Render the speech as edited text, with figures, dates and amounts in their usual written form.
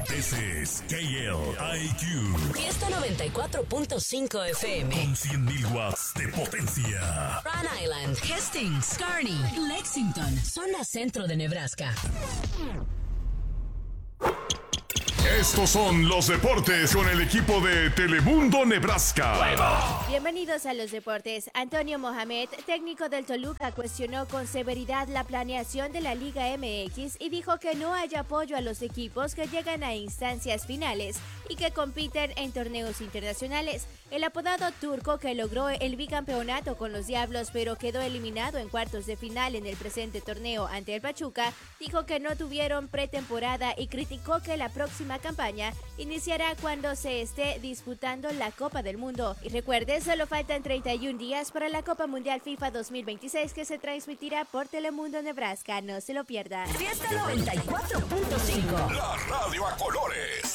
This is KLIQ. Fiesta 94.5 FM. Con 100.000 watts de potencia. Rhode Island, Hastings, Kearney, Lexington, zona centro de Nebraska. Estos son los deportes con el equipo de Telemundo Nebraska. Bienvenidos a los deportes. Antonio Mohamed, técnico del Toluca, cuestionó con severidad la planeación de la Liga MX y dijo que no hay apoyo a los equipos que llegan a instancias finales y que compiten en torneos internacionales. El apodado turco, que logró el bicampeonato con los Diablos pero quedó eliminado en cuartos de final en el presente torneo ante el Pachuca, dijo que no tuvieron pretemporada y criticó que la próxima campaña iniciará cuando se esté disputando la Copa del Mundo. Y recuerde, solo faltan 31 días para la Copa Mundial FIFA 2026 que se transmitirá por Telemundo Nebraska. No se lo pierda. Fiesta 94.5. La radio a colores.